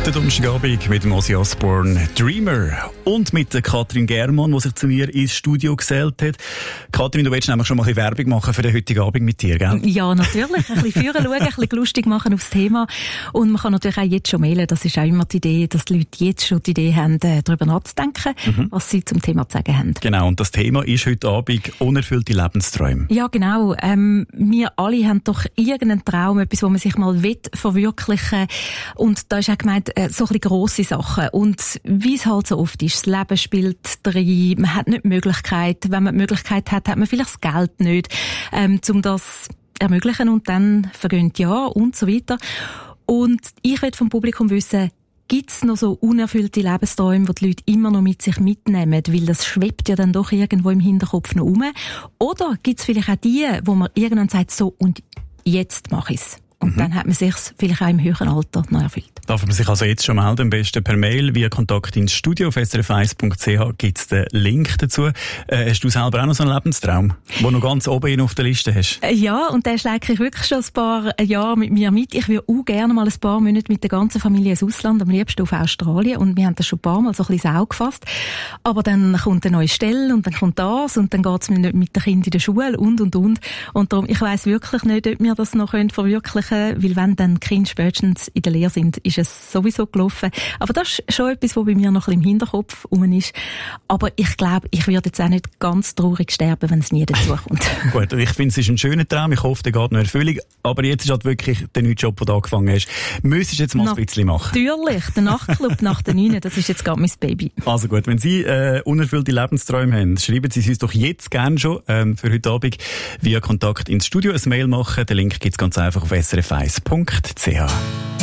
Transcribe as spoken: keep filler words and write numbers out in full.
Der Donnerstagabend mit dem Ozzy Osbourne «Dreamer» und mit der Katrin Germann, die sich zu mir ins Studio gesellt hat. Katrin, du willst nämlich schon mal ein bisschen Werbung machen für den heutigen Abend mit dir, gell? Ja, natürlich. Ein bisschen führen schauen, ein bisschen lustig machen aufs Thema. Und man kann natürlich auch jetzt schon mailen. Das ist auch immer die Idee, dass die Leute jetzt schon die Idee haben, darüber nachzudenken, mhm. was sie zum Thema zu sagen haben. Genau, und das Thema ist heute Abend unerfüllte Lebensträume. Ja, genau. Ähm, wir alle haben doch irgendeinen Traum, etwas, wo man sich mal will verwirklichen. Und da ist auch gemeint, so ein bisschen grosse Sachen. Und wie es halt so oft ist, das Leben spielt drin, man hat nicht die Möglichkeit. Wenn man die Möglichkeit hat, hat man vielleicht das Geld nicht, ähm, um das ermöglichen, und dann vergönnt ja und so weiter. Und ich will vom Publikum wissen, gibt es noch so unerfüllte Lebensträume, die die Leute immer noch mit sich mitnehmen, weil das schwebt ja dann doch irgendwo im Hinterkopf noch rum? Oder gibt es vielleicht auch die, wo man irgendwann sagt, so, und jetzt mache ich es? Und mhm. dann hat man sich vielleicht auch im höheren Alter noch erfüllt. Darf man sich also jetzt schon melden, am besten per Mail, via Kontakt ins Studio auf s r f eins punkt c h gibt es den Link dazu. Äh, hast du selber auch noch so einen Lebenstraum, den du ganz oben auf der Liste hast? Äh, ja, und den schläge ich wirklich schon ein paar Jahre mit mir mit. Ich würde auch gerne mal ein paar Monate mit der ganzen Familie ins Ausland, am liebsten auf Australien, und wir haben das schon ein paar Mal so ein bisschen ins Auge gefasst. Aber dann kommt eine neue Stelle und dann kommt das und dann geht es mir nicht mit den Kindern in der Schule und, und, und. Und darum, ich weiss wirklich nicht, ob wir das noch verwirklichen können, weil wenn dann die Kinder spätestens in der Lehre sind, ist es sowieso gelaufen. Aber das ist schon etwas, was bei mir noch ein bisschen im Hinterkopf rum ist. Aber ich glaube, ich würde jetzt auch nicht ganz traurig sterben, wenn es nie dazu kommt. Gut, ich finde, es ist ein schöner Traum. Ich hoffe, der geht noch Erfüllung. Aber jetzt ist halt wirklich der neue Job, den du angefangen hast. Müsstest du jetzt mal Na, ein bisschen machen? Natürlich. Der Nachtclub nach der neun, das ist jetzt gerade mein Baby. Also gut, wenn Sie äh, unerfüllte Lebensträume haben, schreiben Sie es uns doch jetzt gerne schon ähm, für heute Abend via Kontakt ins Studio ein Mail machen. Den Link gibt es ganz einfach auf s r f eins punkt c h.